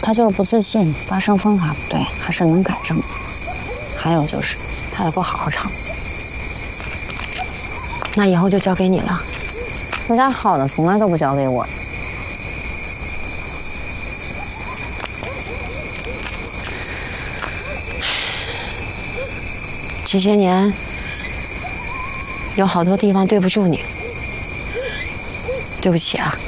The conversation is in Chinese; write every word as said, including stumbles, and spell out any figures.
他就是不自信，发声方法不对，还是能改正的。还有就是，他也不好好唱。 那以后就交给你了。 人家好的从来都不交给我。 这些年，有好多地方对不住你，对不起啊。